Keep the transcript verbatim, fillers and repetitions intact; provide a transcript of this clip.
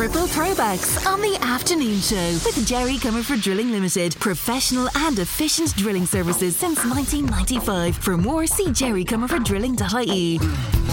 Triple Throwbacks on the afternoon show with Jerry Comerford Drilling Limited. Professional and efficient drilling services since nineteen ninety-five. For more, see jerry comerford drilling dot I E.